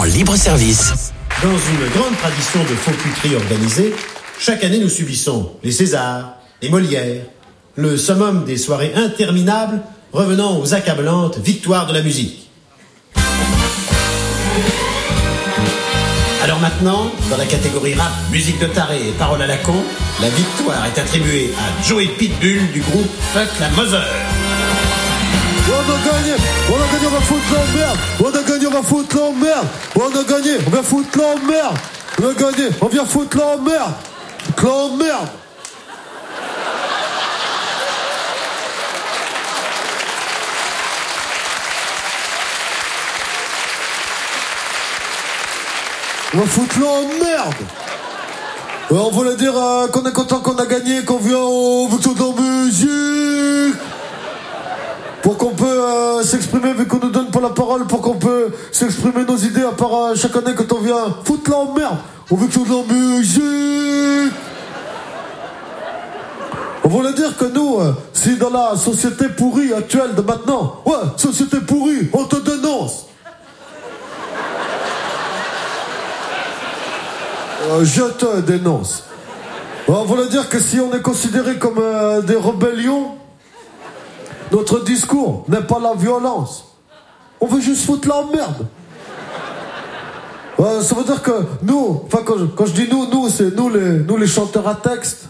en libre service. Dans une grande tradition de faux cuterie organisée, chaque année nous subissons les Césars, les Molières, le summum des soirées interminables revenant aux accablantes victoires de la musique. Alors maintenant, dans la catégorie rap, musique de taré et paroles à la con, la victoire est attribuée à Joey Pitbull du groupe Fuck la Mother. On a gagné, on va foutre la merde. On a gagné, on va foutre la merde. On a gagné, on va foutre la merde. On a gagné, on vient foutre la merde. La merde. On va foutre la merde. On voulait dire qu'on est content qu'on a gagné, qu'on vient au victoire de la musique. Pour qu'on peut s'exprimer, vu qu'on nous donne pas la parole, pour qu'on peut s'exprimer nos idées, à part chaque année quand on vient foutre la merde, on veut que de la musique. On voulait dire que nous, si dans la société pourrie actuelle de maintenant, ouais, société pourrie, on te dénonce. Je te dénonce. On voulait dire que si on est considéré comme des rébellions, notre discours n'est pas la violence. On veut juste foutre la merde. Ça veut dire que nous, enfin quand je dis nous, c'est nous les chanteurs à texte.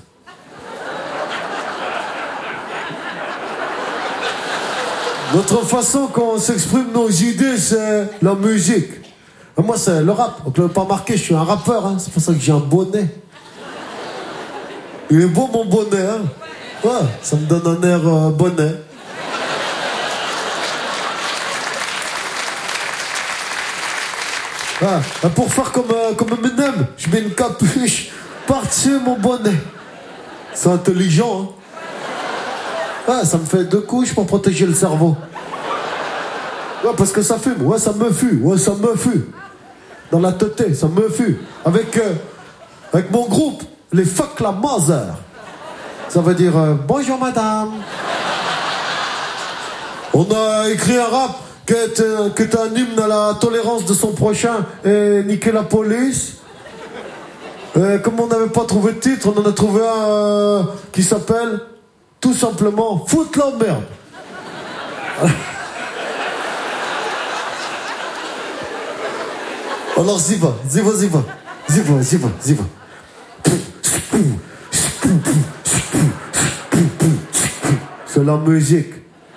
Notre façon qu'on s'exprime nos idées, c'est la musique. Et moi, c'est le rap. Donc, vous l'avez pas remarqué, je suis un rappeur. Hein. C'est pour ça que j'ai un bonnet. Il est beau mon bonnet. Hein. Ouais, ça me donne un air bonnet. Ah, pour faire comme Eminem, je mets une capuche par-dessus mon bonnet. C'est intelligent, hein. Ah, ça me fait 2 couches pour protéger le cerveau. Ouais, parce que ça fume. Ouais, ça me fume. Ouais, ça me fume. Dans la tête, ça me fume. Avec mon groupe, les Fuck la Mother. Ça veut dire bonjour madame. On a écrit un rap qui est un hymne à la tolérance de son prochain et niquer la police. Comme on n'avait pas trouvé de titre, on en a trouvé un qui s'appelle tout simplement Foutre la merde. Alors y va. C'est la musique.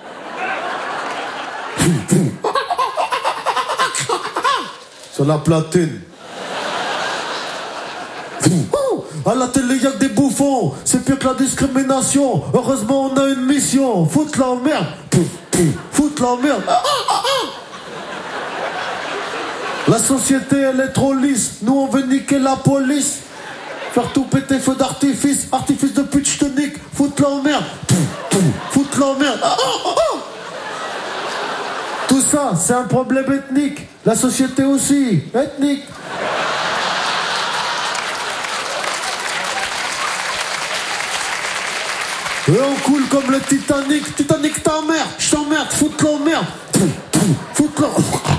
C'est la platine. À la télé, y'a que des bouffons. C'est pire que la discrimination. Heureusement, on a une mission. Foutre la merde. Foutre la merde. La société, elle est trop lisse. Nous, on veut niquer la police. Faire tout péter, feu d'artifice. Artifice de pute, je te nique. Foutre la merde. Foutre la merde. Tout ça, c'est un problème ethnique. La société aussi, ethnique. Et on coule comme le Titanic. Titanic ta mère, je t'emmerde, foutre la merde. Foutre la...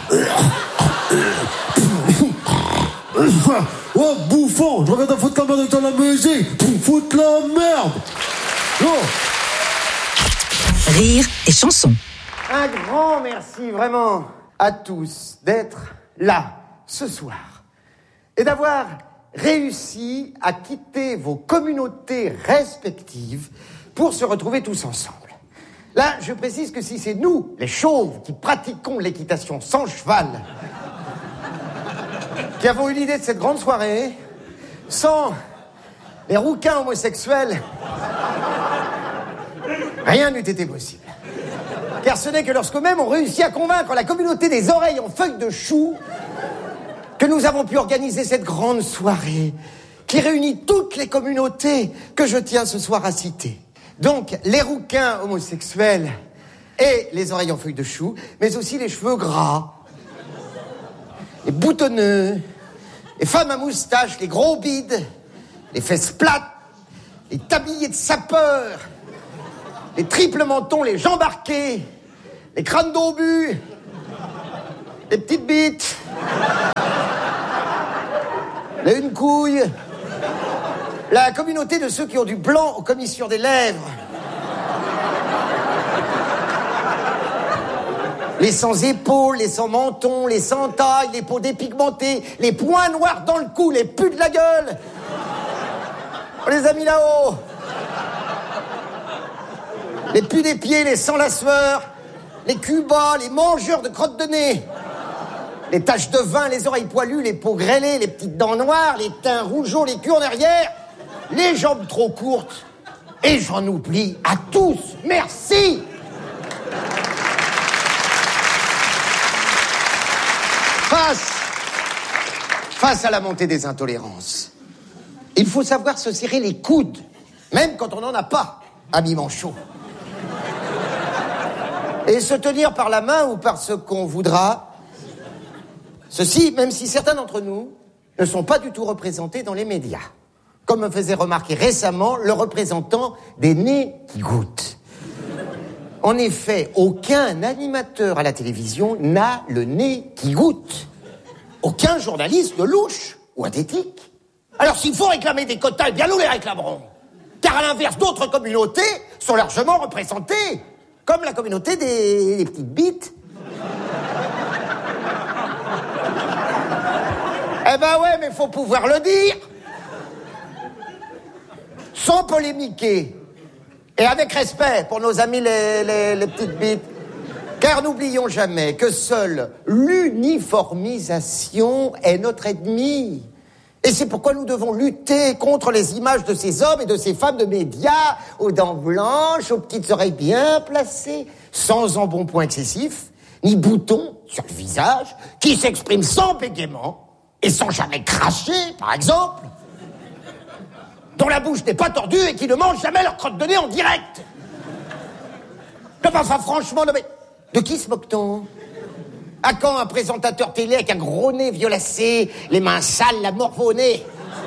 Oh, bouffon, je reviens de foutre la merde dans la musique. Foutre la merde. Oh. Rire et chanson. Un grand merci vraiment à tous d'être là ce soir et d'avoir réussi à quitter vos communautés respectives pour se retrouver tous ensemble. Là, je précise que si c'est nous, les chauves, qui pratiquons l'équitation sans cheval, qui avons eu l'idée de cette grande soirée, sans les rouquins homosexuels, rien n'eût été possible. Car ce n'est que lorsque même on réussit à convaincre la communauté des oreilles en feuilles de chou que nous avons pu organiser cette grande soirée qui réunit toutes les communautés que je tiens ce soir à citer. Donc, les rouquins homosexuels et les oreilles en feuilles de chou, mais aussi les cheveux gras, les boutonneux, les femmes à moustache, les gros bides, les fesses plates, les tabliers de sapeurs, les triples mentons, les jambes arquées, les crânes d'obus, les petites bites, Les une couille. La communauté de ceux qui ont du blanc aux commissures des lèvres. Les sans épaules, les sans menton, les sans taille, les peaux dépigmentées, les points noirs dans le cou, les putes de la gueule. On les a mis là-haut. Les pus des pieds, les sans la sueur, les culs bas, les mangeurs de crottes de nez. Les taches de vin, les oreilles poilues, les peaux grêlées, les petites dents noires, les teints rougeaux, les culs en arrière, les jambes trop courtes. Et j'en oublie à tous. Merci. Face à la montée des intolérances, il faut savoir se serrer les coudes, même quand on n'en a pas, ami Manchot. Et se tenir par la main ou par ce qu'on voudra. Ceci, même si certains d'entre nous ne sont pas du tout représentés dans les médias. Comme me faisait remarquer récemment le représentant des nez qui goûtent. En effet, aucun animateur à la télévision n'a le nez qui goûte. Aucun journaliste de louche ou adétique. Alors s'il faut réclamer des quotas, eh bien nous les réclamerons. Car à l'inverse, d'autres communautés sont largement représentées. Comme la communauté des petites bites. Eh ben ouais, mais faut pouvoir le dire. Sans polémiquer. Et avec respect pour nos amis les petites bites. Car n'oublions jamais que seule l'uniformisation est notre ennemi. Et c'est pourquoi nous devons lutter contre les images de ces hommes et de ces femmes de médias, aux dents blanches, aux petites oreilles bien placées, sans embonpoint excessif, ni boutons sur le visage, qui s'expriment sans bégaiement et sans jamais cracher, par exemple, dont la bouche n'est pas tordue et qui ne mangent jamais leur crotte de nez en direct. Non, enfin, franchement, non, mais de qui se moque-t-on? À quand un présentateur télé avec un gros nez violacé, les mains sales, la morve au nez,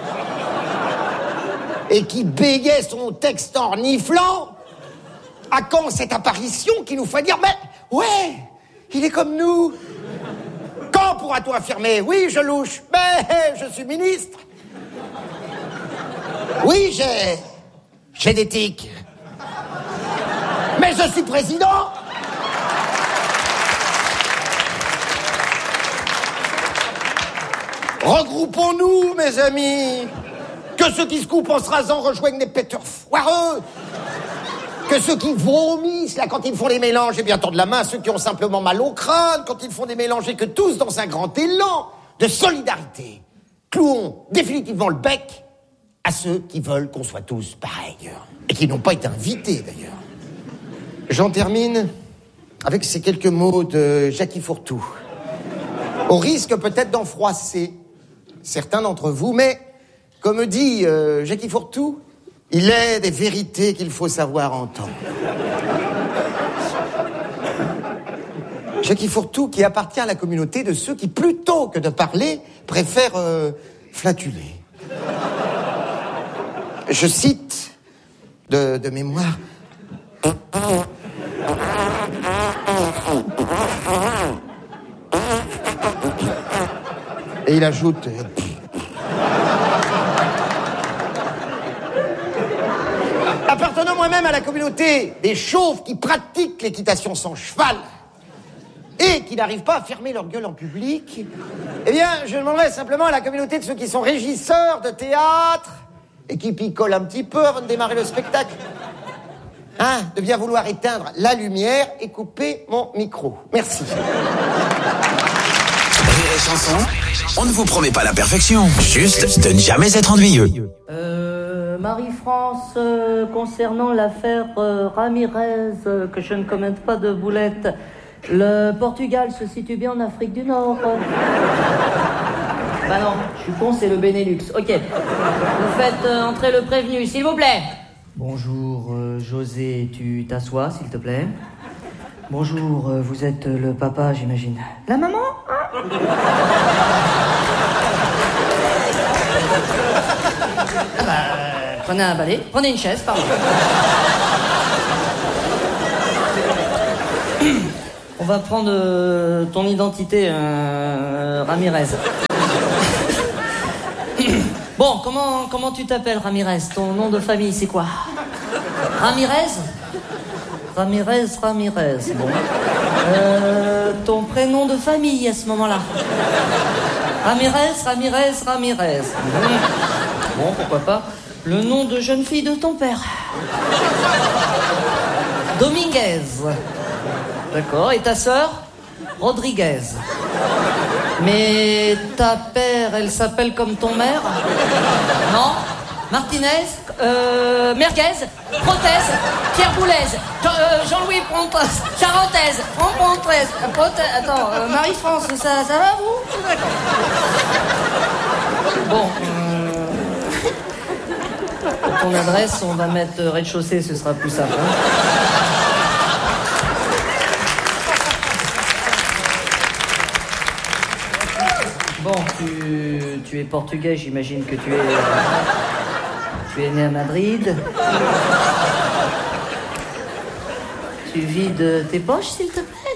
et qui bégait son texte en reniflant? À quand cette apparition qui nous fait dire, mais ouais, il est comme nous? Quand pourra-t-on affirmer, oui, je louche, mais je suis ministre? Oui, j'ai des tics. Mais je suis président. Regroupons-nous, mes amis. Que ceux qui se coupent en se rasant rejoignent les péteurs foireux. Que ceux qui vomissent, là, quand ils font les mélanges, eh bien, tendent la main à ceux qui ont simplement mal au crâne, quand ils font des mélanges, et que tous, dans un grand élan de solidarité, clouons définitivement le bec à ceux qui veulent qu'on soit tous pareils. Et qui n'ont pas été invités, d'ailleurs. J'en termine avec ces quelques mots de Jackie Fourtou. Au risque peut-être d'en froisser certains d'entre vous, mais, comme dit Jackie Fourtou, il est des vérités qu'il faut savoir entendre. Jackie Fourtou qui appartient à la communauté de ceux qui, plutôt que de parler, préfèrent flatuler. Je cite de mémoire. Et il ajoute... Appartenant moi-même à la communauté des chauves qui pratiquent l'équitation sans cheval et qui n'arrivent pas à fermer leur gueule en public, eh bien, je demanderais simplement à la communauté de ceux qui sont régisseurs de théâtre et qui picolent un petit peu avant de démarrer le spectacle, de bien vouloir éteindre la lumière et couper mon micro. Merci. Rire et chanson, on ne vous promet pas la perfection, juste de ne jamais être ennuyeux. Marie-France, concernant l'affaire Ramirez, que je ne commette pas de boulette, le Portugal se situe bien en Afrique du Nord. Bah non, je suis con, c'est le Benelux. Ok. Vous faites entrer le prévenu, s'il vous plaît. Bonjour, José, tu t'assois, s'il te plaît. Bonjour, vous êtes le papa, j'imagine. La maman, prenez un balai, prenez une chaise, pardon. On va prendre ton identité, Ramirez. Bon, comment tu t'appelles, Ramirez? Ton nom de famille, c'est quoi? Ramirez? Ramirez. Bon. Ton prénom de famille à ce moment-là? Ramirez. Bon, pourquoi pas. Le nom de jeune fille de ton père? Dominguez. D'accord. Et ta sœur? Rodriguez. Mais ta père, elle s'appelle comme ton mère? Non? Martinez? Merguez? Prothèse? Pierre Boulez? Jean-Louis Pontaise? Charentaise? Franck Pontaise? Attends, Marie-France, ça va, vous? D'accord. Bon, ton adresse, on va mettre rez-de-chaussée, ce sera plus simple. Hein. Bon, tu es portugais, j'imagine que tu es né à Madrid. Tu vides tes poches, s'il te plaît?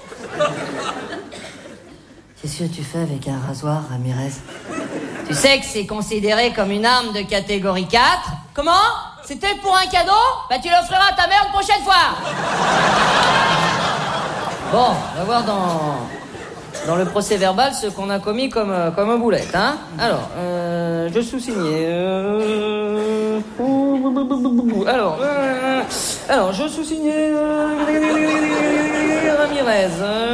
Qu'est-ce que tu fais avec un rasoir, Ramirez? Tu sais que c'est considéré comme une arme de catégorie 4. Comment? C'était pour un cadeau? Bah tu l'offriras à ta mère une prochaine fois. Bon, on va voir dans le procès verbal ce qu'on a commis comme un boulette, hein. Alors, je sous-signais. Alors, je sous-signais Ramirez.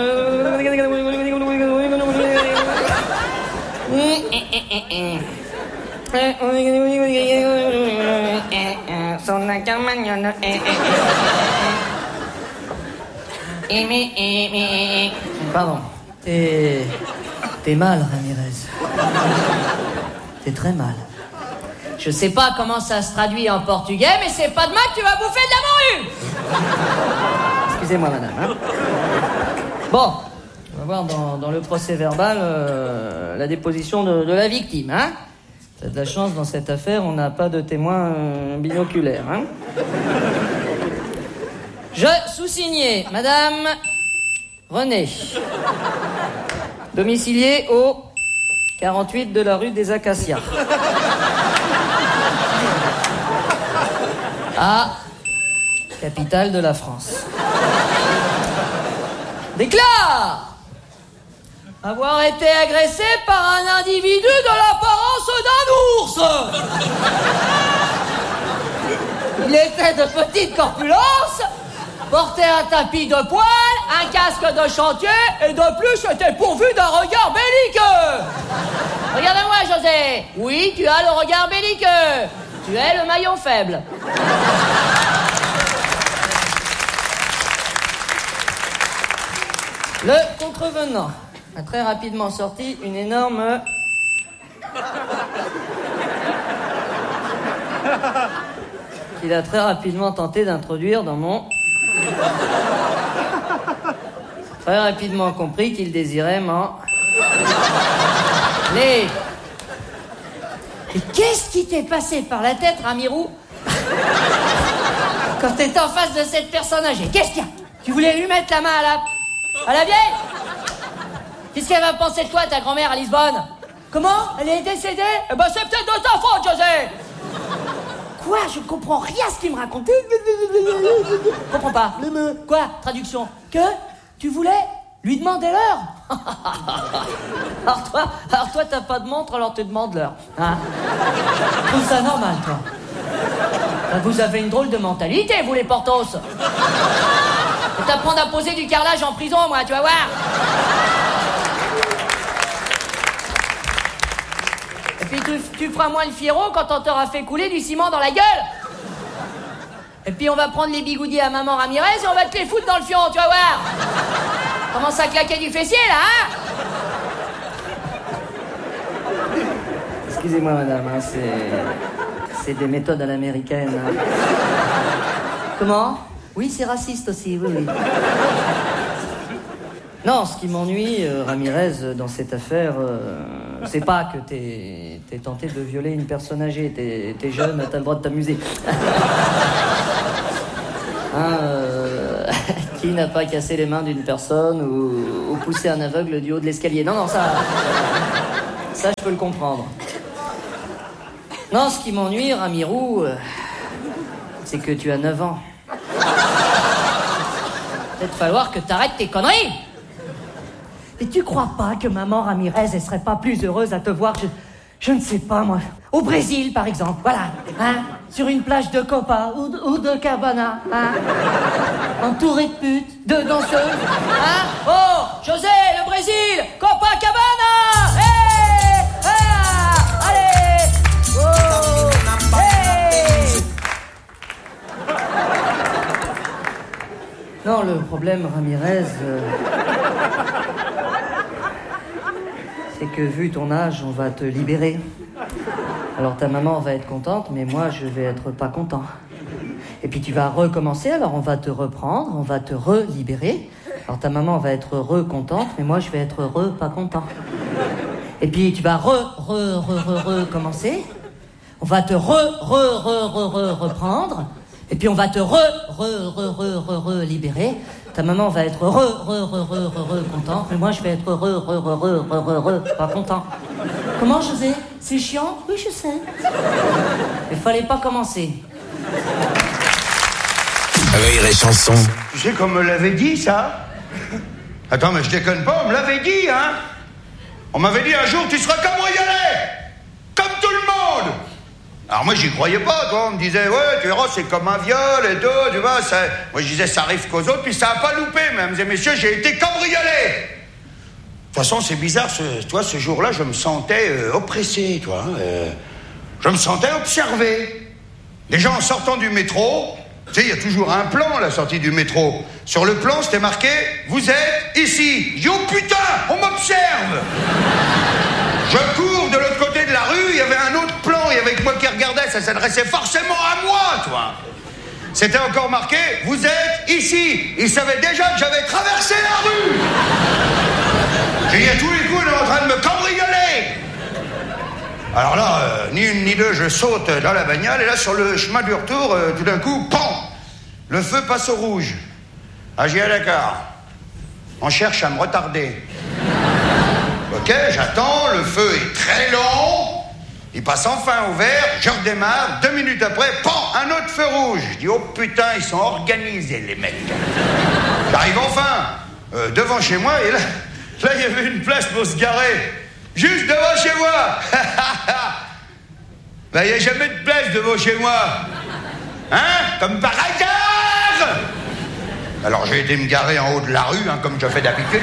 Pardon. T'es mal, Ramirez. T'es très mal. Je sais pas comment ça se traduit en portugais, mais c'est pas demain que tu vas bouffer de la morue. Excusez-moi, madame. Hein. Bon, on va voir dans le procès verbal la déposition de la victime. Hein. T'as de la chance, dans cette affaire, on n'a pas de témoin binoculaire. Hein. Je sous-signais, madame René, domicilié au 48 de la rue des Acacias. Capitale de la France. Déclare avoir été agressé par un individu de l'apparence d'un ours. Il était de petite corpulence, portait un tapis de poil, un casque de chantier et de plus était pourvu d'un regard belliqueux. Regarde-moi, José. Oui, tu as le regard belliqueux. Tu es le maillon faible. Le contrevenant a très rapidement sorti une énorme... qu'il a très rapidement tenté d'introduire dans mon... Très rapidement compris qu'il désirait m'en... Mais qu'est-ce qui t'est passé par la tête, Ramirou, quand t'étais en face de cette personne âgée? Qu'est-ce qu'il y a? Tu voulais lui mettre la main à la vieille? Qu'est-ce qu'elle va penser de toi, ta grand-mère, à Lisbonne? Comment? Elle est décédée? Eh ben, c'est peut-être de ta faute, José! Quoi? Je comprends rien à ce qu'il me racontait. Je comprends pas. Quoi? Traduction. Que? Tu voulais lui demander l'heure? Alors toi, t'as pas de montre, alors tu demandes l'heure. Hein? Je trouve ça normal, toi. Vous avez une drôle de mentalité, vous, les Portos. Je vais t'apprendre à poser du carrelage en prison, moi, tu vas voir. Et puis tu feras moins le fiero quand on t'aura fait couler du ciment dans la gueule. Et puis on va prendre les bigoudis à maman Ramirez et on va te les foutre dans le fion, tu vas voir. Commence à claquer du fessier, là, hein? Excusez-moi, madame, hein, c'est des méthodes à l'américaine. Hein. Comment? Oui, c'est raciste aussi, oui. Non, ce qui m'ennuie, Ramirez, dans cette affaire, c'est pas que t'es tenté de violer une personne âgée. T'es jeune, t'as le droit de t'amuser. Qui n'a pas cassé les mains d'une personne ou poussé un aveugle du haut de l'escalier? Non, ça je peux le comprendre. Non, ce qui m'ennuie, Ramirou, c'est que tu as 9 ans. Peut-être falloir que t'arrêtes tes conneries. Et tu crois pas que maman Ramirez, elle serait pas plus heureuse à te voir, je ne sais pas, moi, au Brésil, par exemple, voilà, hein, sur une plage de Copa ou de Cabana, hein, entourée de putes, de danseuses, hein. Oh, José, le Brésil, Copacabana. Hey, ah, allez, oh, hey. Non, le problème, Ramirez, c'est que vu ton âge, on va te libérer. Alors ta maman va être contente, mais moi je vais être pas content. Et puis tu vas recommencer, alors on va te reprendre, on va te relibérer. Alors ta maman va être contente, mais moi je vais être pas content. Et puis tu vas recommencer. On va te reprendre. Et puis on va te libérer. Ta maman va être contente, mais moi je vais être pas content. Comment, José? C'est chiant? Oui, je sais. Il fallait pas commencer. Rire et chanson. Tu sais qu'on me l'avait dit, ça? Attends, mais je déconne pas, on me l'avait dit, hein? On m'avait dit un jour, tu seras cambriolé! Comme tout le monde! Alors moi, j'y croyais pas, toi. On me disait, ouais, tu verras, c'est comme un viol et tout, tu vois. Ça... Moi, je disais, ça arrive qu'aux autres, puis ça a pas loupé, mesdames et messieurs, j'ai été cambriolé! De toute façon, c'est bizarre, toi, ce jour-là, je me sentais oppressé, toi. Je me sentais observé. Déjà, en sortant du métro, tu sais, il y a toujours un plan à la sortie du métro. Sur le plan, c'était marqué, vous êtes ici. Je dis, oh putain, on m'observe! Je cours de l'autre côté de la rue, il y avait un autre plan, il y avait que moi qui regardais, ça s'adressait forcément à moi, toi. C'était encore marqué, vous êtes ici. Ils savaient déjà que j'avais traversé la rue. J'ai dit à tous les coups, on est en train de me cambrioler. Alors là, ni une ni deux, je saute dans la bagnole, et là, sur le chemin du retour, tout d'un coup, PAM! Le feu passe au rouge. Ah, j'ai dit, d'accord. On cherche à me retarder. Ok, j'attends, le feu est très long, il passe enfin au vert, je redémarre, 2 minutes après, PAM! Un autre feu rouge. Je dis, oh putain, ils sont organisés, les mecs. J'arrive enfin devant chez moi, et là, il y avait une place pour se garer. Juste devant chez moi. Ben, il n'y a jamais de place devant chez moi. Hein? Comme par hasard. Alors, j'ai été me garer en haut de la rue, hein, comme je fais d'habitude.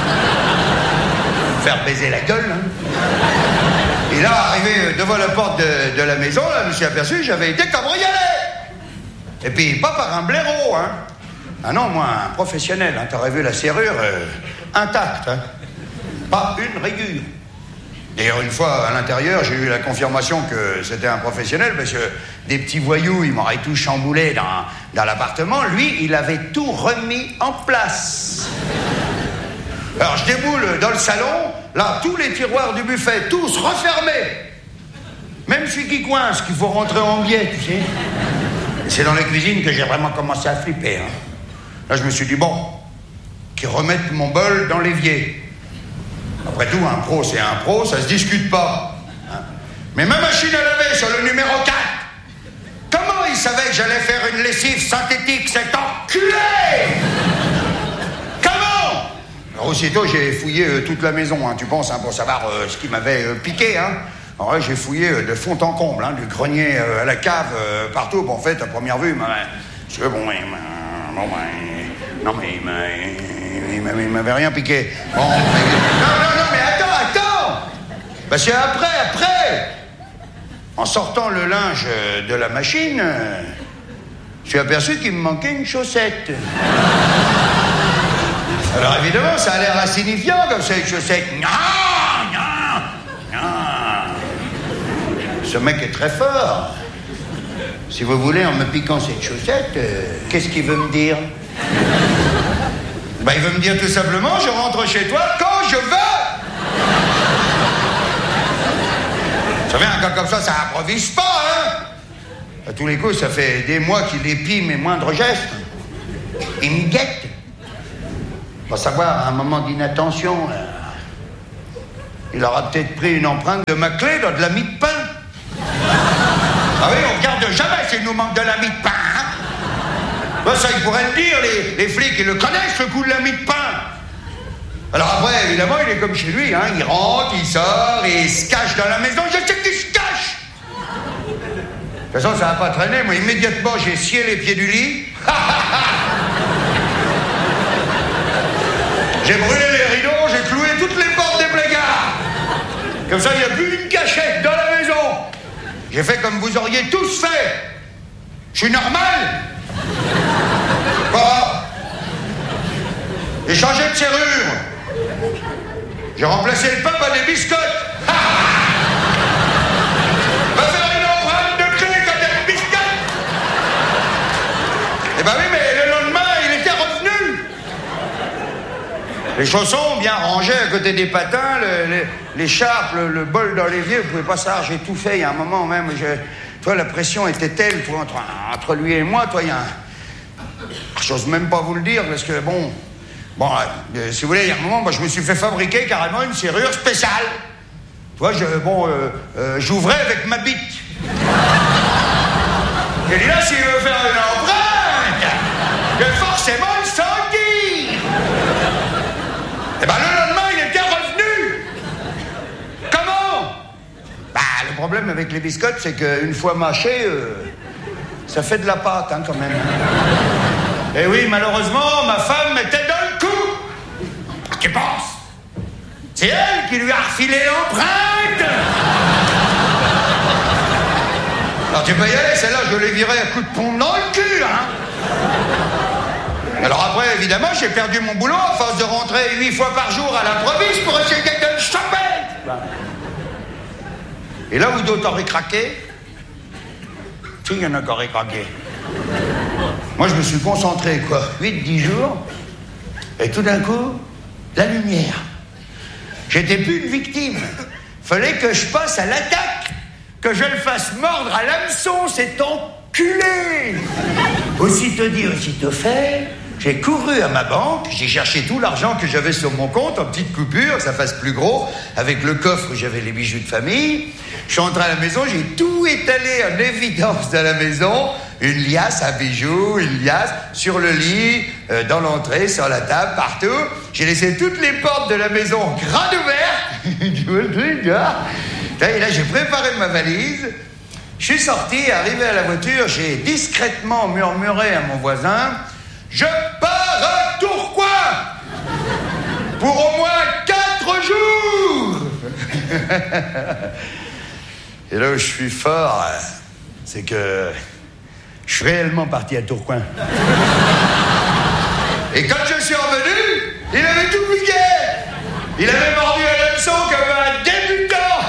Faire baiser la gueule. Hein. Et là, arrivé devant la porte de la maison, là, je me suis aperçu que j'avais été cambriolé. Et puis, pas par un blaireau, hein. Ah non, moi, un professionnel, hein. T'aurais vu la serrure intacte, hein. Pas une rayure. D'ailleurs, une fois, à l'intérieur, j'ai eu la confirmation que c'était un professionnel, parce que des petits voyous, ils m'auraient tout chamboulé dans l'appartement. Lui, il avait tout remis en place. Alors, je déboule dans le salon, là, tous les tiroirs du buffet, tous refermés. Même celui qui coince, qu'il faut rentrer en biais, tu sais. C'est dans la cuisine que j'ai vraiment commencé à flipper, hein. Là, je me suis dit, bon, qu'ils remettent mon bol dans l'évier. Après tout, un pro, c'est un pro, ça se discute pas. Hein. Mais ma machine à laver sur le numéro 4, comment il savait que j'allais faire une lessive synthétique, cet enculé? Comment? Alors aussitôt, j'ai fouillé toute la maison, hein, tu penses, hein, pour savoir ce qui m'avait piqué, hein. Alors là, j'ai fouillé de fond en comble, hein, du grenier à la cave, partout. Bon, en fait, à première vue, non, mais il m'avait rien piqué. Bon, non, mais attends. Parce que après, en sortant le linge de la machine, je suis aperçu qu'il me manquait une chaussette. Alors évidemment, ça a l'air insignifiant comme ça, une chaussette. Non. Ce mec est très fort. Si vous voulez, en me piquant cette chaussette, qu'est-ce qu'il veut me dire? Ben, il veut me dire tout simplement, je rentre chez toi quand je veux. Vous savez, un gars comme ça improvise pas, hein. À tous les coups, ça fait des mois qu'il épie mes moindres gestes. Il me guette. Faut savoir, à un moment d'inattention, là, il aura peut-être pris une empreinte de ma clé dans de la mie de pain. Ah oui, on regarde jamais s'il nous manque de la mie de pain, hein. Ben, ça, ils pourraient le dire, les flics, ils le connaissent, le coup de la mie de pain. Alors après, évidemment, il est comme chez lui, hein. Il rentre, il sort, et il se cache dans la maison. Je sais qu'il se cache. De toute façon, ça va pas traîner. Moi, immédiatement, j'ai scié les pieds du lit. J'ai brûlé les rideaux, j'ai cloué toutes les portes des placards. Comme ça, il n'y a plus une cachette dans la maison. J'ai fait comme vous auriez tous fait. Je suis normal. Quoi? J'ai changé de serrure. J'ai remplacé le pape à des biscottes. Va faire une empreinte de clé quand il y a une biscotte. Eh ben oui, mais le lendemain, il était revenu. Les chaussons bien rangés à côté des patins, l'écharpe, le bol dans l'évier, vous pouvez pas savoir, j'ai tout fait. Il y a un moment même, toi, la pression était telle, toi, entre lui et moi, toi, il y a un... J'ose même pas vous le dire, parce que, bon, si vous voulez, il y a un moment, je me suis fait fabriquer carrément une serrure spéciale. Tu vois, j'ouvrais avec ma bite. J'ai dit là, s'il veut faire une empreinte, il va forcément le sentir. Et ben, le lendemain, il était revenu. Comment? Le problème avec les biscottes, c'est qu'une fois mâché, ça fait de la pâte, hein, quand même. Et oui, malheureusement, ma femme était dans le coup. Tu penses? C'est elle qui lui a refilé l'empreinte. Alors tu peux y aller, celle-là, je l'ai virée à coups de pompe dans le cul, hein. Alors après, évidemment, j'ai perdu mon boulot à force de rentrer 8 fois par jour à l'improviste pour essayer de le choper. Et là où d'autres auraient craqué, il y en a qui auraient craqué. Moi, je me suis concentré, 8-10 jours, et tout d'un coup, la lumière. J'étais plus une victime. Fallait que je passe à l'attaque, que je le fasse mordre à l'hameçon, cet enculé. Aussitôt dit, aussitôt fait, j'ai couru à ma banque, j'ai cherché tout l'argent que j'avais sur mon compte, en petites coupures, que ça fasse plus gros, avec le coffre où j'avais les bijoux de famille. Je suis rentré à la maison, j'ai tout étalé en évidence dans la maison. Une liasse à bijoux, une liasse sur le lit, dans l'entrée, sur la table, partout. J'ai laissé toutes les portes de la maison grandes ouvertes. Tu vois le truc, hein? Et là, j'ai préparé ma valise. Je suis sorti, arrivé à la voiture, j'ai discrètement murmuré à mon voisin, je pars à Tourcoing pour au moins 4 jours. Et là où je suis fort, c'est que je suis réellement parti à Tourcoing. Et quand je suis revenu, il avait tout piqué. Il avait mordu à l'hameçon comme un débutant.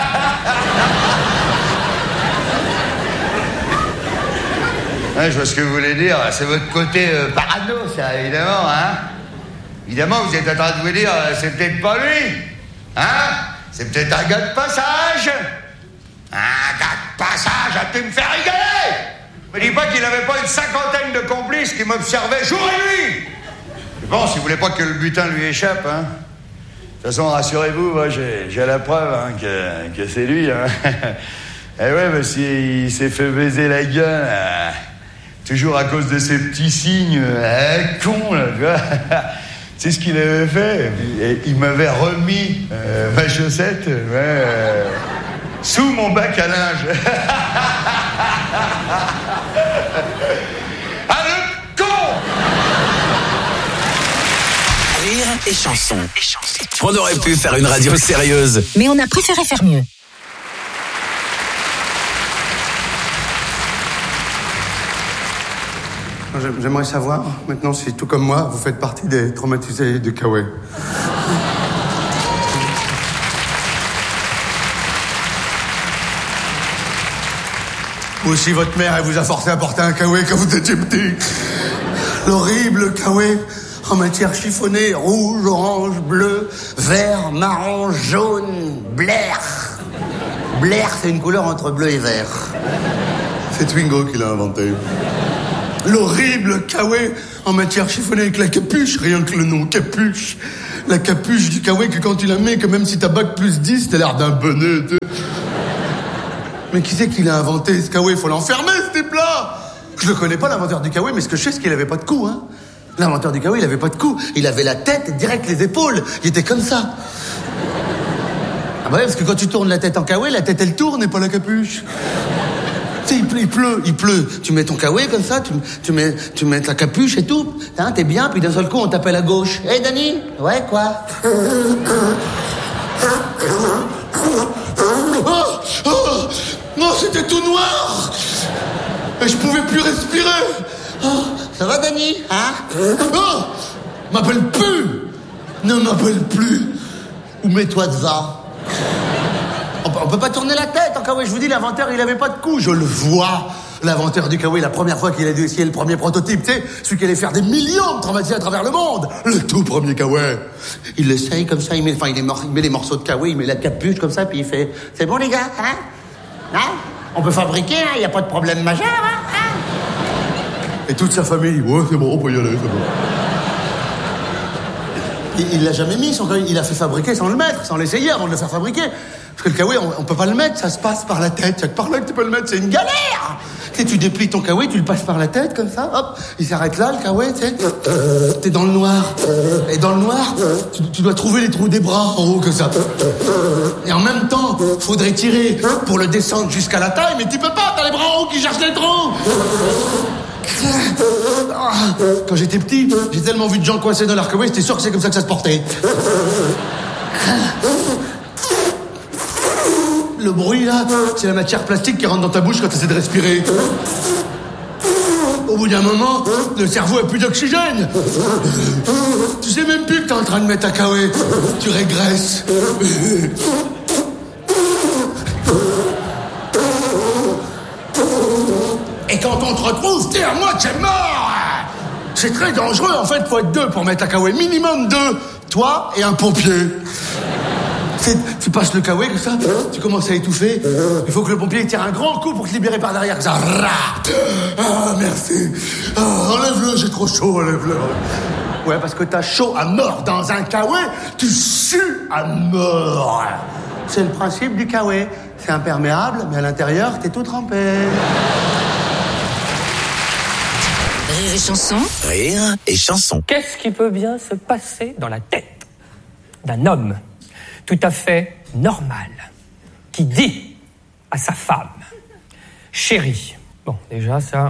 Ouais, je vois ce que vous voulez dire. C'est votre côté parano, ça, évidemment, hein. Évidemment, vous êtes en train de vous dire, c'est peut-être pas lui. Hein? C'est peut-être un gars de passage. Un gars de passage, tu me fais rigoler. Me dis pas qu'il n'avait pas une 50aine de complices qui m'observaient jour et nuit. Bon, si vous voulez pas que le butin lui échappe, hein. De toute façon, rassurez-vous, moi, j'ai la preuve, hein, que c'est lui, hein. Et ouais, bah, il s'est fait baiser la gueule, toujours à cause de ces petits signes, con, là, tu vois. C'est ce qu'il avait fait. Il m'avait remis ma chaussette, sous mon bac à linge. Ah, le con! Rire et chanson. On aurait pu faire une radio sérieuse, mais on a préféré faire mieux. J'aimerais savoir, maintenant, si tout comme moi, vous faites partie des traumatisés de Kawaii. Ou si votre mère, elle vous a forcé à porter un Kawaii quand vous étiez petit. L'horrible Kawaii en matière chiffonnée, rouge, orange, bleu, vert, marron, jaune, blair. Blair, c'est une couleur entre bleu et vert. C'est Twingo qui l'a inventé. L'horrible Kawaii en matière chiffonnée avec la capuche, rien que le nom, capuche. La capuche du Kawaii que quand tu la mets, que même si t'as bac plus 10, t'as l'air d'un bonnet. Mais qui c'est qui l'a inventé, ce Kawaii? Faut l'enfermer, ce type-là. Je le connais pas, l'inventeur du Kawaii, mais ce que je sais, c'est qu'il avait pas de cou, hein. L'inventeur du Kawaii, il avait pas de cou. Il avait la tête et direct les épaules. Il était comme ça. Ah bah ouais, parce que quand tu tournes la tête en Kawaii, la tête, elle tourne et pas la capuche. Tu sais, il pleut. Tu mets ton Kawaii comme ça, tu mets ta capuche et tout. Hein, t'es bien, puis d'un seul coup, on t'appelle à gauche. Hé, Dani? Ouais, quoi? Non, c'était tout noir. Et je pouvais plus respirer. Ça va, Dani? Hein? M'appelle plus. Ne m'appelle plus. Ou mets-toi devant. On peut pas tourner la tête en Kawaii. Je vous dis, l'inventeur, il avait pas de cou. Je le vois. L'inventeur du Kawaii, la première fois qu'il a dû essayer le premier prototype, tu sais, celui qui allait faire des millions de traumatisés à travers le monde. Le tout premier Kawaii. Il l'essaye comme ça, il met les morceaux de Kawaii, il met la capuche comme ça, puis il fait, c'est bon les gars, hein? On peut fabriquer, hein? Y a pas de problème majeur, hein? Et toute sa famille, ouais, c'est bon, on peut y aller, c'est bon. Il l'a jamais mis, son Kawaii. Il l'a fait fabriquer sans le mettre, sans l'essayer avant de le faire fabriquer. Parce que le Kawaii, on peut pas le mettre, ça se passe par la tête. C'est par là que tu peux le mettre, c'est une galère. Tu sais, tu déplies ton Kawaii, tu le passes par la tête, comme ça, hop, il s'arrête là, le Kawaii, tu sais. T'es dans le noir. Et dans le noir, tu dois trouver les trous des bras en haut, comme ça. Et en même temps, faudrait tirer pour le descendre jusqu'à la taille, mais tu peux pas, t'as les bras en haut qui cherchent les trous. Quand j'étais petit, j'ai tellement vu de gens coincés dans leur Kawaii, j'étais sûr que c'est comme ça que ça se portait. Le bruit, là, c'est la matière plastique qui rentre dans ta bouche quand tu essaies de respirer. Au bout d'un moment, le cerveau a plus d'oxygène. Tu sais même plus que t'es en train de mettre ta Kawaii. Tu régresses. Et quand on te retrouve, t'es à moitié mort. C'est très dangereux, en fait, faut être deux pour mettre ta Kawaii. Minimum 2. Toi et un pompier. Tu passes le Kawaii comme ça, tu commences à étouffer. Il faut que le pompier tire un grand coup pour te libérer par derrière. Ça, merci. Enlève-le, j'ai trop chaud, enlève-le. Ouais, parce que t'as chaud à mort dans un Kawaii, tu sues à mort. C'est le principe du Kawaii. C'est imperméable, mais à l'intérieur, t'es tout trempé. Rire et chanson. Rire et chanson. Qu'est-ce qui peut bien se passer dans la tête d'un homme tout à fait normal qui dit à sa femme, chérie, bon, déjà ça,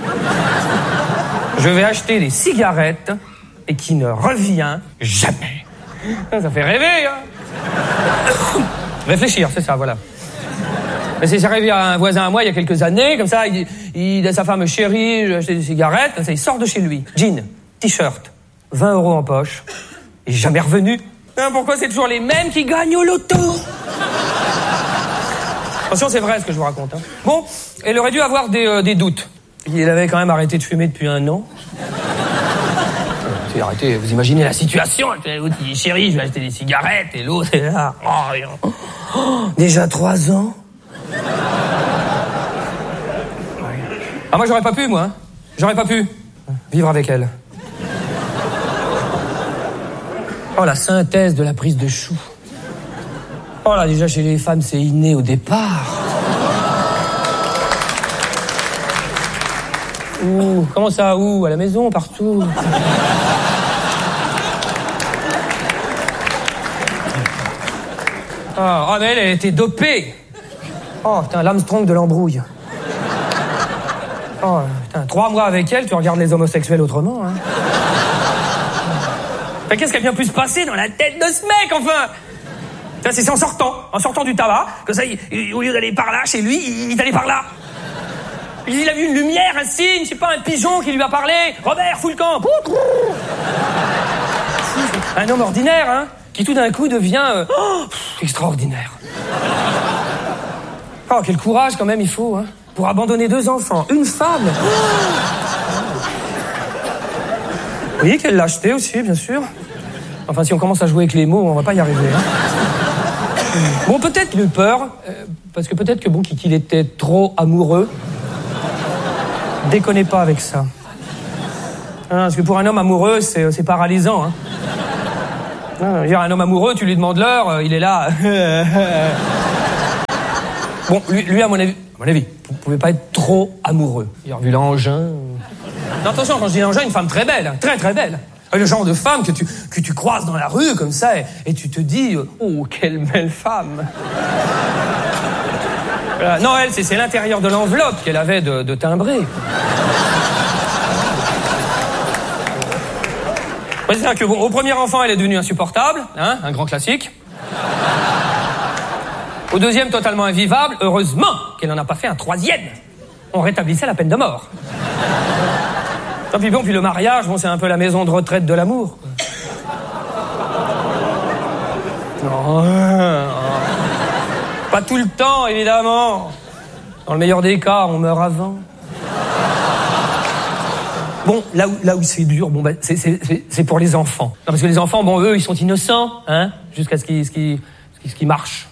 je vais acheter des cigarettes et qui ne revient jamais. Ça fait rêver, hein. Réfléchir, c'est ça, voilà. Mais c'est arrivé à un voisin à moi il y a quelques années, comme ça, il dit à sa femme, chérie, je vais acheter des cigarettes, comme ça, il sort de chez lui, jean, t-shirt, 20 € en poche, et jamais revenu. Pourquoi c'est toujours les mêmes qui gagnent au loto? Attention, c'est vrai ce que je vous raconte. Hein. Bon, elle aurait dû avoir des doutes. Il avait quand même arrêté de fumer depuis 1 an. Il a arrêté, vous imaginez la situation. L'autre dit, chérie, je vais acheter des cigarettes. Et l'autre est là. Déjà 3 ans. Ah, moi, j'aurais pas pu, moi. Hein. J'aurais pas pu vivre avec elle. Oh, la synthèse de la prise de chou. Oh là, déjà, chez les femmes, c'est inné au départ. Ouh, comment ça, où? À la maison, partout. Ah, mais elle était dopée. Oh, putain, l'Armstrong de l'embrouille. Oh, putain, 3 mois avec elle, tu regardes les homosexuels autrement, hein. Mais qu'est-ce qui a bien pu se passer dans la tête de ce mec, enfin? C'est en sortant du tabac, comme ça, au lieu d'aller par là, chez lui, il est allé par là. Il a vu une lumière, un signe, je sais pas, un pigeon qui lui a parlé. Robert, fous le camp. Un homme ordinaire, hein, qui tout d'un coup devient extraordinaire. Oh, quel courage quand même il faut, hein, pour abandonner 2 enfants, une femme. Oui, quelle lâcheté aussi, bien sûr. Enfin, si on commence à jouer avec les mots, on va pas y arriver. Hein. Bon, peut-être qu'il a eu peur, parce que peut-être que bon, qu'il était trop amoureux. Déconnez pas avec ça. Parce que pour un homme amoureux, c'est paralysant. Hein. Un homme amoureux, tu lui demandes l'heure, il est là. Bon, lui à mon avis, vous pouvez pas être trop amoureux. Il a revu l'engin. Non, attention, quand je dis l'engin, une femme très belle, hein, très très belle. Le genre de femme que tu croises dans la rue comme ça et tu te dis oh, quelle belle femme. Voilà. Non, elle, c'est l'intérieur de l'enveloppe qu'elle avait de timbré. Ouais, c'est-à-dire que au premier enfant, elle est devenue insupportable, hein, un grand classique. Au deuxième, totalement invivable. Heureusement qu'elle n'en a pas fait un troisième. On rétablissait la peine de mort. Et puis bon, puis le mariage, bon, c'est un peu la maison de retraite de l'amour. Non, pas tout le temps, évidemment. Dans le meilleur des cas, on meurt avant. Bon, là où c'est dur, bon, ben, c'est pour les enfants. Non, parce que les enfants, bon, eux, ils sont innocents, hein, jusqu'à ce qu'ils marchent.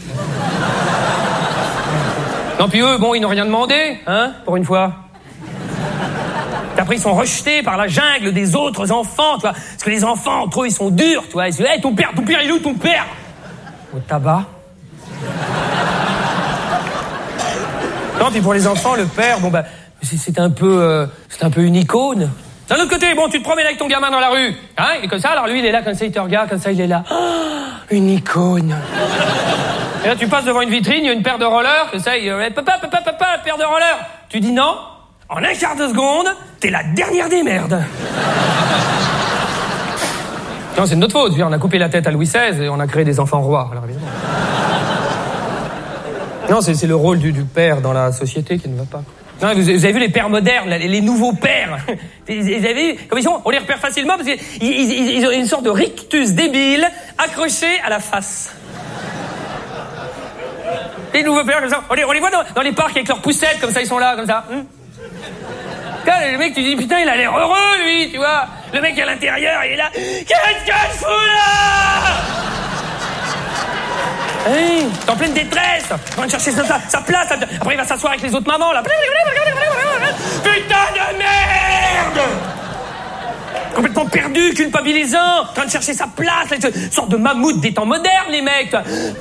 Non, puis eux, bon, ils n'ont rien demandé, hein, pour une fois. Après, ils sont rejetés par la jungle des autres enfants, tu vois. Parce que les enfants, entre eux, ils sont durs, tu vois. Ils se disent, hey, ton père, il est où, ton père? Au tabac. Non, puis pour les enfants, le père, bon, bah, c'est un peu une icône. D'un autre côté, bon, tu te promènes avec ton gamin dans la rue, hein, il est comme ça, alors lui, il est là, comme ça, il te regarde, comme ça, il est là. Oh, une icône. Et là, tu passes devant une vitrine, il y a une paire de rollers, comme ça, il papa, la paire de rollers. Tu dis non. En un quart de seconde, t'es la dernière des merdes. Non, c'est de notre faute. On a coupé la tête à Louis XVI et on a créé des enfants rois. Alors, évidemment. Non, c'est le rôle du père dans la société qui ne va pas. Non, vous avez vu les pères modernes, les nouveaux pères. Vous avez vu comme ils sont? On les repère facilement parce qu'ils ont une sorte de rictus débile accroché à la face. Les nouveaux pères comme ça, on les voit dans les parcs avec leurs poussettes comme ça, ils sont là comme ça. Le mec, tu dis, putain, il a l'air heureux, lui, tu vois. Le mec à l'intérieur, il est là. Qu'est-ce que je fous là? Hey, t'es en pleine détresse, en train de chercher sa place. Après, il va s'asseoir avec les autres mamans, là. Putain de merde! Complètement perdu, culpabilisant, en train de chercher sa place, là, une sorte de mammouth des temps modernes, les mecs.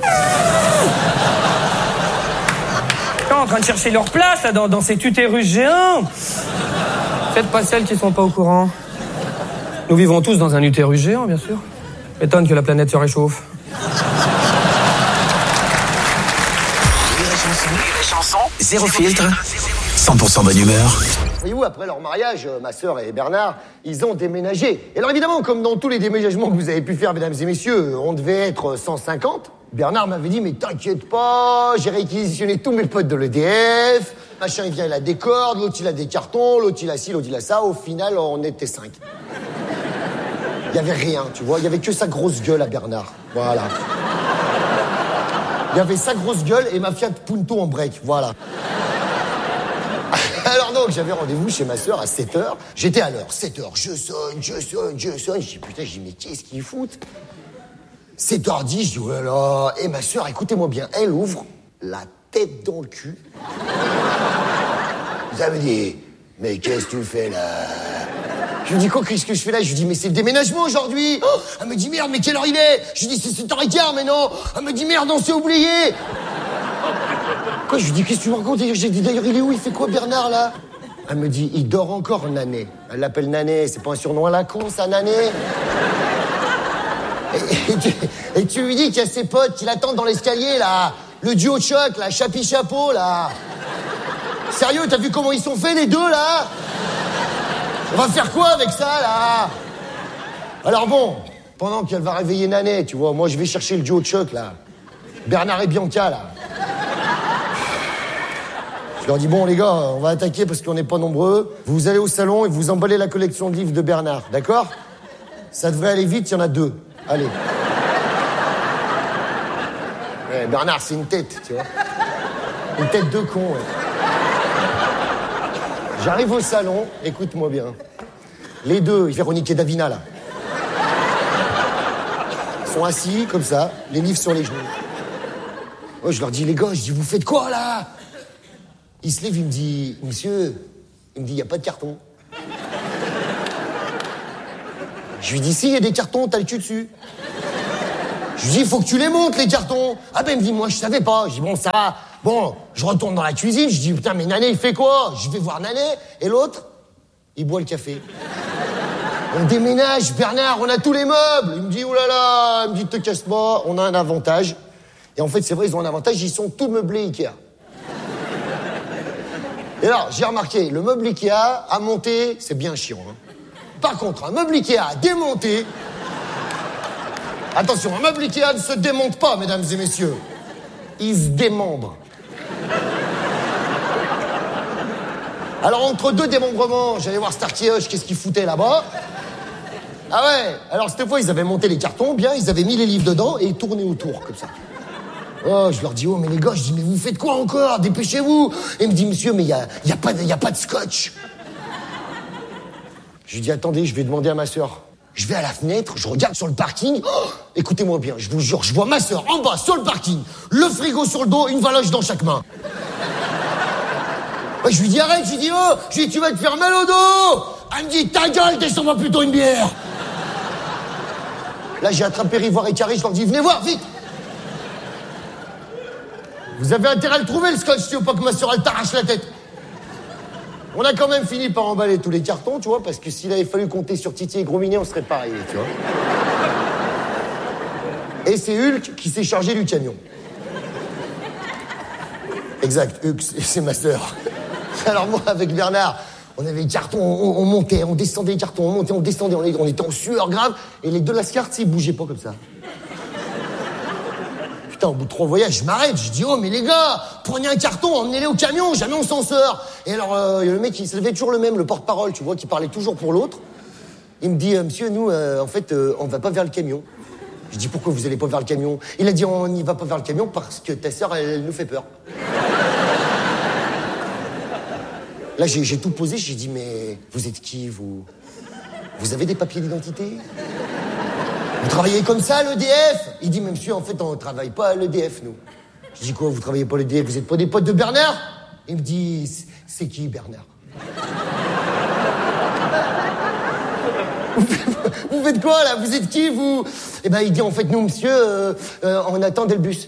En train de chercher leur place, là, dans ces utérus géants. Faites pas celles qui sont pas au courant. Nous vivons tous dans un utérus géant, bien sûr. M'étonne que la planète se réchauffe. Les chansons, zéro filtre, 100% bonne humeur. Voyez-vous, après leur mariage, ma sœur et Bernard, ils ont déménagé. Et alors évidemment, comme dans tous les déménagements que vous avez pu faire, mesdames et messieurs, on devait être 150. Bernard m'avait dit, mais t'inquiète pas, j'ai réquisitionné tous mes potes de l'EDF, machin, il vient, il a des cordes, l'autre il a des cartons, l'autre il a ci, l'autre il a ça, au final, on était 5. Il y avait rien, tu vois, il y avait que sa grosse gueule à Bernard, voilà. Il y avait sa grosse gueule et ma Fiat Punto en break, voilà. Alors donc, j'avais rendez-vous chez ma sœur à 7h, j'étais à l'heure, 7h, je sonne, je dis, putain, mais qu'est-ce qu'ils foutent? 7h10, je dis, oh là là. Et ma sœur, écoutez-moi bien, elle ouvre la tête dans le cul. Ça me dit, mais qu'est-ce que tu fais là? Je lui dis, quoi, qu'est-ce que je fais là? Je lui dis, mais c'est le déménagement aujourd'hui. Oh, elle me dit, merde, mais quelle heure il est? Je lui dis, c'est 7h15, mais non. Elle me dit, merde, on s'est oublié. Quoi, je lui dis, qu'est-ce que tu me racontes? J'ai dit, d'ailleurs, il est où? Il fait quoi, Bernard, là? Elle me dit, il dort encore, Nané. Elle l'appelle Nané, c'est pas un surnom à la con, ça, Nané? Et tu lui dis qu'il y a ses potes qui l'attendent dans l'escalier, là. Le duo de choc, là, Chapi-Chapeau, là. Sérieux, t'as vu comment ils sont faits, les deux, là? On va faire quoi avec ça, là? Alors bon, pendant qu'elle va réveiller Nané, tu vois, moi, je vais chercher le duo de choc, là. Bernard et Bianca, là. Je leur dis, bon, les gars, on va attaquer parce qu'on n'est pas nombreux. Vous allez au salon et vous emballez la collection de livres de Bernard, d'accord? Ça devrait aller vite, il y en a 2. Allez. Ouais, Bernard, c'est une tête, tu vois. Une tête de con, ouais. J'arrive au salon, écoute-moi bien. Les deux, Véronique et Davina, là. Ils sont assis, comme ça, les livres sur les genoux. Ouais, je leur dis, les gars, je dis, vous faites quoi, là? Il se lève, il me dit, monsieur, il me dit, il n'y a pas de carton. Je lui dis, si, il y a des cartons, t'as le cul dessus. Je lui dis, il faut que tu les montes, les cartons. Ah ben, il me dit, moi, je savais pas. Je dis, bon, ça va. Bon, je retourne dans la cuisine. Je dis, putain, mais Nané, il fait quoi? Je vais voir Nané. Et l'autre, il boit le café. On déménage, Bernard, on a tous les meubles. Il me dit, oh là là, il me dit, te casse pas, on a un avantage. Et en fait, c'est vrai, ils ont un avantage, ils sont tous meublés Ikea. Et alors, j'ai remarqué, le meuble Ikea à monter, c'est bien chiant. Hein. Par contre, un meuble Ikea à démonter... Attention, un meuble Ikea ne se démonte pas, mesdames et messieurs. Il se démembre. Alors, entre deux démembrements, j'allais voir Starkey Hutch, qu'est-ce qu'il foutait là-bas. Ah ouais, alors cette fois, ils avaient monté les cartons, bien, ils avaient mis les livres dedans et tourné autour, comme ça. Oh, je leur dis, oh, mais les gars, je dis, mais vous faites quoi encore? Dépêchez-vous. Et il me dit, monsieur, mais il y a pas de scotch. Je lui dis, attendez, je vais demander à ma sœur. Je vais à la fenêtre, je regarde sur le parking. Oh, écoutez-moi bien, je vous jure, je vois ma sœur en bas, sur le parking, le frigo sur le dos, une valoche dans chaque main. Ouais, je lui dis, arrête, je lui dis, oh, je lui dis, tu vas te faire mal au dos. Elle me dit, ta gueule, descends-moi plutôt une bière. Là, j'ai attrapé Rivoire et Carré, je leur dis, venez voir, vite. Vous avez intérêt à le trouver, le scotch, si tu veux pas que ma sœur, elle t'arrache la tête. On a quand même fini par emballer tous les cartons, tu vois, parce que s'il avait fallu compter sur Titi et Gros Minet, on serait pas arrivé, tu vois. Et c'est Hulk qui s'est chargé du camion. Exact, Hulk, c'est ma sœur. Alors moi, avec Bernard, on avait les cartons, on montait, on descendait les cartons, on montait, on descendait, on était en sueur grave, et les deux lascars, ils bougeaient pas comme ça. Putain, au bout de 3 voyages, je m'arrête, je dis, oh, mais les gars, prenez un carton, emmenez-les au camion, jamais on s'en sort. Et alors, le mec, il s'était toujours le même, le porte-parole, tu vois, qui parlait toujours pour l'autre. Il me dit, monsieur, nous, en fait, on va pas vers le camion. Je dis, pourquoi vous allez pas vers le camion? Il a dit, on n'y va pas vers le camion parce que ta sœur, elle nous fait peur. Là, j'ai tout posé, j'ai dit, mais vous êtes qui, vous? Vous avez des papiers d'identité? Vous travaillez comme ça à l'EDF? Il dit, mais monsieur, en fait, on ne travaille pas à l'EDF, nous. Je dis, quoi, vous travaillez pas à l'EDF? Vous êtes pas des potes de Bernard? Il me dit, c'est qui, Bernard? Vous faites quoi, là? Vous êtes qui, vous? Eh ben, il dit, en fait, nous, monsieur, on attendait le bus.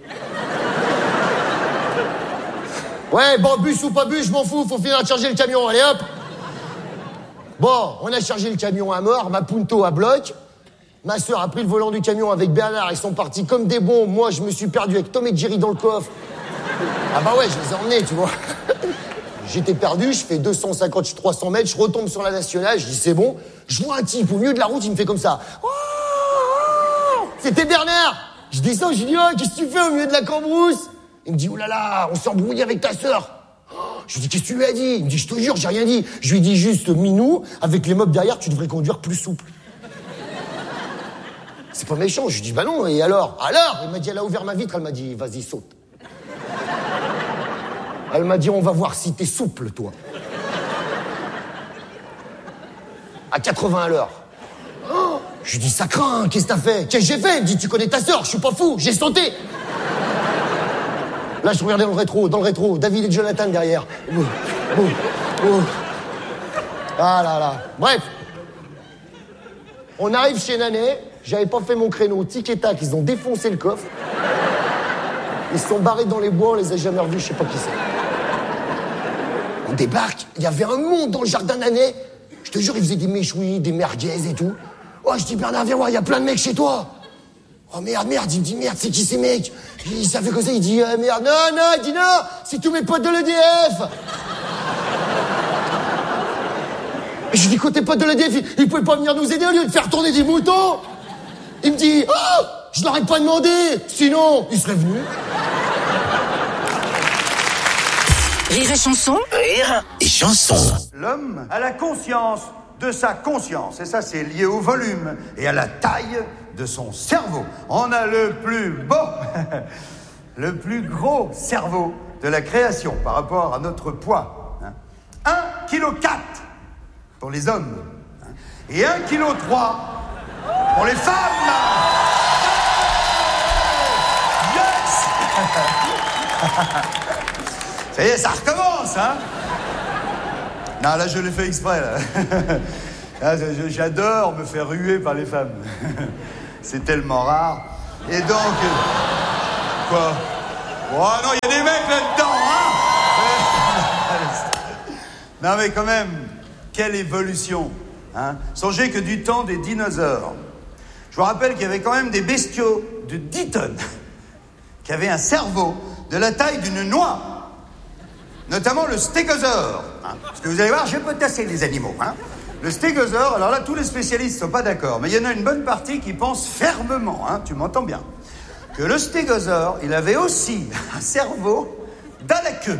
Ouais, bon, bus ou pas bus, je m'en fous, faut finir de charger le camion, allez hop. Bon, on a chargé le camion à mort, ma Punto à bloc. Ma sœur a pris le volant du camion avec Bernard, ils sont partis comme des bons. Moi, je me suis perdu avec Tom et Jerry dans le coffre. Ah bah ouais, je les ai emmenés, tu vois. J'étais perdu, je fais 250, 300 mètres, je retombe sur la nationale, je dis c'est bon. Je vois un type au milieu de la route, il me fait comme ça. Oh, c'était Bernard. Je descends, je dis, oh, qu'est-ce que tu fais au milieu de la cambrousse? Il me dit, oh là là, on s'est embrouillé avec ta sœur. Je lui dis, qu'est-ce que tu lui as dit? Il me dit, je te jure, j'ai rien dit. Je lui ai dit juste, Minou, avec les meubles derrière, tu devrais conduire plus souple. C'est pas méchant. Je lui dis, bah non, et alors? Il m'a dit, elle a ouvert ma vitre, elle m'a dit, vas-y, saute. Elle m'a dit, on va voir si t'es souple, toi. À 80 à l'heure. Oh, je lui dis, ça craint, qu'est-ce que t'as fait? Qu'est-ce que j'ai fait? Il me dit, tu connais ta sœur, je suis pas fou, j'ai sauté. Là, je regardais dans le rétro, David et Jonathan derrière. Ah là là. Bref. On arrive chez Nané, j'avais pas fait mon créneau, tic et tac, ils ont défoncé le coffre. Ils se sont barrés dans les bois, on les a jamais revus, je sais pas qui c'est. On débarque, il y avait un monde dans le jardin Nané. Je te jure, ils faisaient des méchouis, des merguez et tout. Oh, je dis, Bernard, viens voir, il y a plein de mecs chez toi. Oh merde, il me dit merde, c'est qui ces mecs? Il savait quoi ça, il dit merde, non, il dit non, c'est tous mes potes de l'EDF. Et je lui dis, quoi, tes potes de l'EDF, ils pouvaient pas venir nous aider au lieu de faire tourner des moutons? Il me dit, oh, je leur ai pas demandé, sinon, ils seraient venus. Rire et chanson. Rire et chanson. L'homme a la conscience de sa conscience, et ça c'est lié au volume et à la taille de son cerveau. On a le plus beau, le plus gros cerveau de la création par rapport à notre poids. 1,4 kg pour les hommes et 1,3 kg pour les femmes. Yes. Ça y est, ça recommence, hein? Non, là, je l'ai fait exprès, là. Là, j'adore me faire ruer par les femmes. C'est tellement rare. Et donc... quoi? Oh non, il y a des mecs là-dedans, hein. Non mais quand même, quelle évolution, hein. Songez que du temps des dinosaures, je vous rappelle qu'il y avait quand même des bestiaux de 10 tonnes qui avaient un cerveau de la taille d'une noix, notamment le stégosaure, hein. Parce que vous allez voir, j'ai potassé les animaux, hein. Le stégosaure, alors là, tous les spécialistes ne sont pas d'accord, mais il y en a une bonne partie qui pense fermement, hein, tu m'entends bien, que le stégosaure, il avait aussi un cerveau dans la queue.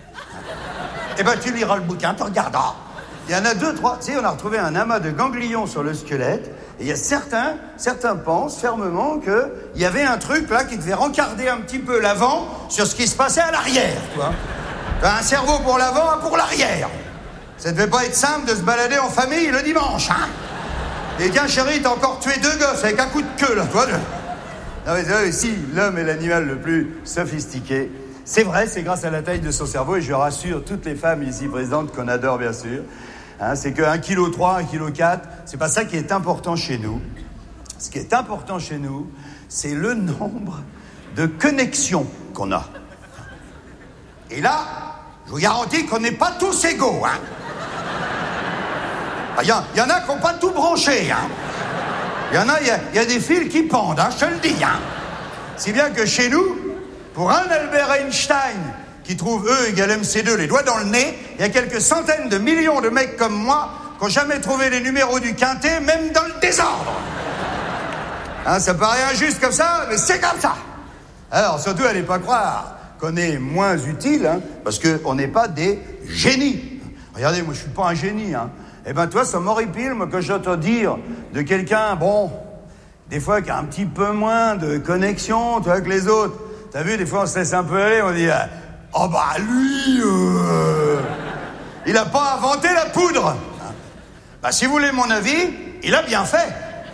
Eh ben, tu liras le bouquin, tu regarderas. Il y en a 2, 3. Tu sais, on a retrouvé un amas de ganglions sur le squelette. Et il y a certains pensent fermement qu'il y avait un truc là qui devait rencarder un petit peu l'avant sur ce qui se passait à l'arrière, tu vois. T'as un cerveau pour l'avant, un pour l'arrière. Ça devait pas être simple de se balader en famille le dimanche, hein. Et tiens, chérie, t'as encore tué 2 gosses avec un coup de queue, là, toi. Non, mais c'est vrai, si l'homme est l'animal le plus sophistiqué, c'est vrai, c'est grâce à la taille de son cerveau, et je rassure toutes les femmes ici présentes qu'on adore, bien sûr. Hein, c'est que 1,3 kg, 1,4 kg, c'est pas ça qui est important chez nous. Ce qui est important chez nous, c'est le nombre de connexions qu'on a. Et là, je vous garantis qu'on n'est pas tous égaux, hein. Il y en a qui n'ont pas tout branché, hein. Il y a des fils qui pendent, hein, je te le dis, hein. Si bien que chez nous, pour un Albert Einstein qui trouve E égale MC2 les doigts dans le nez, il y a quelques centaines de millions de mecs comme moi qui n'ont jamais trouvé les numéros du quintet, même dans le désordre. Hein, ça paraît injuste comme ça, mais c'est comme ça. Alors, surtout, allez pas croire qu'on est moins utile, hein, parce qu'on n'est pas des génies. Regardez, moi, je suis pas un génie, hein. Eh ben, toi, ça m'horripile, moi, que j'entends dire de quelqu'un, bon, des fois, qui a un petit peu moins de connexion, tu vois, que les autres. T'as vu, des fois, on se laisse un peu aller, on dit, oh bah, lui, il a pas inventé la poudre. Bah, si vous voulez mon avis, il a bien fait.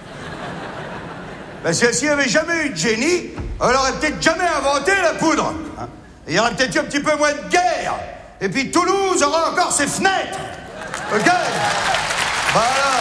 Bah, s'il n'y avait jamais eu de génie, on aurait peut-être jamais inventé la poudre. Hein. Et il y aurait peut-être eu un petit peu moins de guerre. Et puis Toulouse aura encore ses fenêtres. Ok? Voilà.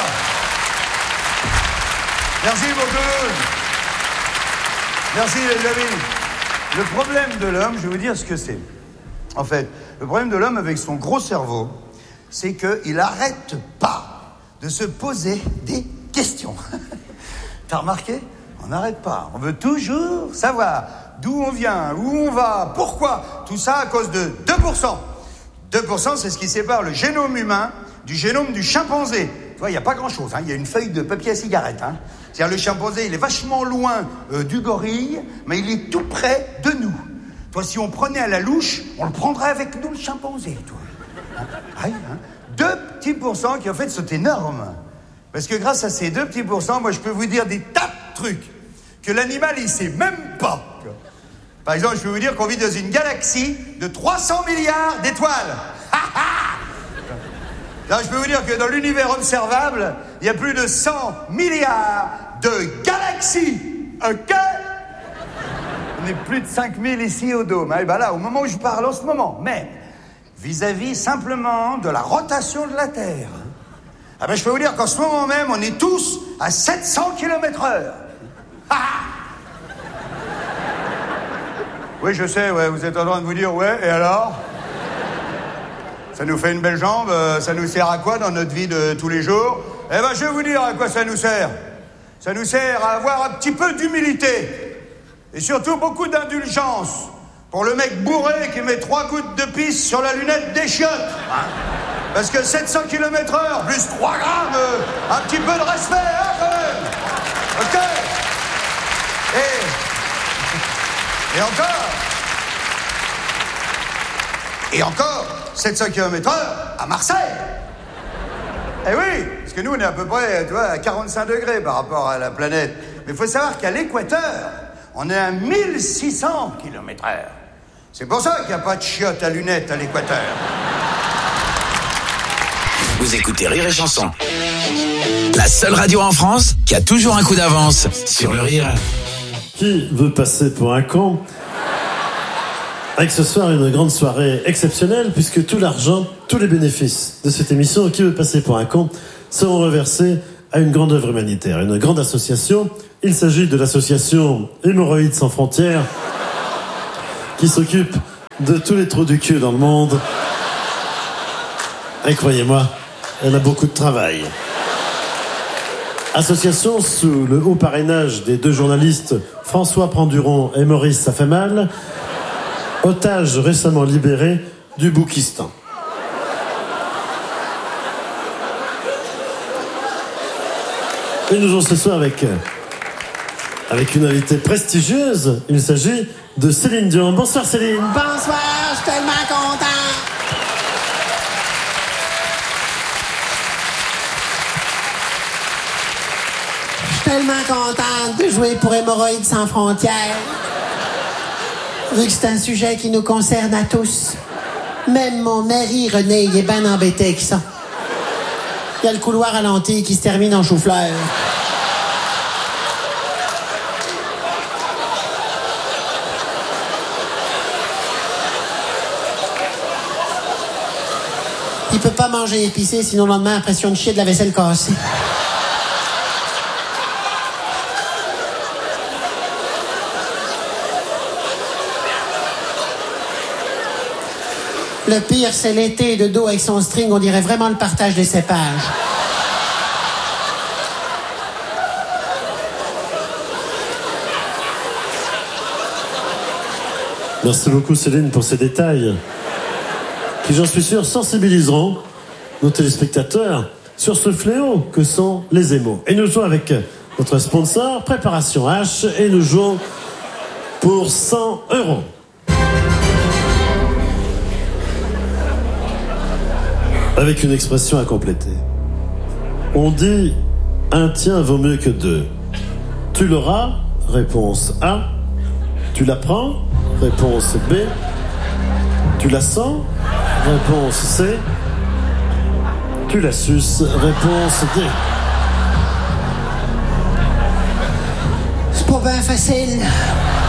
Merci beaucoup. Merci les amis. Le problème de l'homme, je vais vous dire ce que c'est. En fait, le problème de l'homme avec son gros cerveau, c'est qu'il n'arrête pas de se poser des questions. T'as remarqué? On n'arrête pas. On veut toujours savoir d'où on vient, où on va, pourquoi. Tout ça à cause de 2%. 2%, c'est ce qui sépare le génome humain du génome du chimpanzé. Tu vois, il n'y a pas grand-chose, hein. Il y a une feuille de papier à cigarette, hein. C'est-à-dire, le chimpanzé, il est vachement loin du gorille, mais il est tout près de nous. Toi, si on prenait à la louche, on le prendrait avec nous, le chimpanzé, toi. Hein? Ouais, hein. 2 petits pourcents qui, en fait, sont énormes. Parce que grâce à ces 2 petits pourcents, moi, je peux vous dire des tas de trucs que l'animal, il sait même pas. Par exemple, je peux vous dire qu'on vit dans une galaxie de 300 milliards d'étoiles. Là, je peux vous dire que dans l'univers observable, il y a plus de 100 milliards de galaxies. Ok? On est plus de 5000 ici au Dôme. Et ben là, au moment où je parle, en ce moment même, vis-à-vis simplement de la rotation de la Terre, ah ben, je peux vous dire qu'en ce moment même, on est tous à 700 km/h. Oui, je sais, ouais, vous êtes en train de vous dire, ouais, et alors? Ça nous fait une belle jambe, ça nous sert à quoi dans notre vie de tous les jours? Eh ben, je vais vous dire à quoi ça nous sert. Ça nous sert à avoir un petit peu d'humilité. Et surtout beaucoup d'indulgence. Pour le mec bourré qui met 3 gouttes de pisse sur la lunette des chiottes. Hein? Parce que 700 km/h, plus 3 grammes, un petit peu de respect, hein, quand même. Ok? Et encore, 700 km/h à Marseille. Eh oui, parce que nous, on est à peu près, tu vois, à 45 degrés par rapport à la planète. Mais il faut savoir qu'à l'équateur, on est à 1600 km/h. C'est pour ça qu'il n'y a pas de chiottes à lunettes à l'équateur. Vous écoutez Rire et Chanson. La seule radio en France qui a toujours un coup d'avance sur le rire. Qui veut passer pour un con? Avec ce soir une grande soirée exceptionnelle, puisque tout l'argent, tous les bénéfices de cette émission Qui veut passer pour un con seront reversés à une grande œuvre humanitaire, une grande association. Il s'agit de l'association Hémorroïdes sans frontières, qui s'occupe de tous les trous du cul dans le monde. Et croyez-moi, elle a beaucoup de travail. Association sous le haut parrainage des 2 journalistes François Pranduron et Maurice Ça fait mal, otages récemment libérés du Boukistan. Et nous jouons ce soir avec une invitée prestigieuse. Il s'agit de Céline Dion. Bonsoir Céline. Bonsoir, je suis tellement content. Je suis tellement contente de jouer pour Hémorroïdes sans frontières. Vu que c'est un sujet qui nous concerne à tous. Même mon mari René, il est bien embêté avec ça. Il y a le couloir à lentilles qui se termine en chou-fleur. Il peut pas manger épicé, sinon le lendemain, impression de chier de la vaisselle cassée. Le pire, c'est l'été de dos avec son string, on dirait vraiment le partage des cépages. Merci beaucoup Céline pour ces détails qui, j'en suis sûr, sensibiliseront nos téléspectateurs sur ce fléau que sont les émaux. Et nous jouons avec notre sponsor, Préparation H, et nous jouons pour 100 €. Avec une expression à compléter. On dit « un tien vaut mieux que 2 ». Tu l'auras, réponse A. Tu la prends, réponse B. Tu la sens, réponse C. Tu la suces, réponse D. C'est pas bien facile.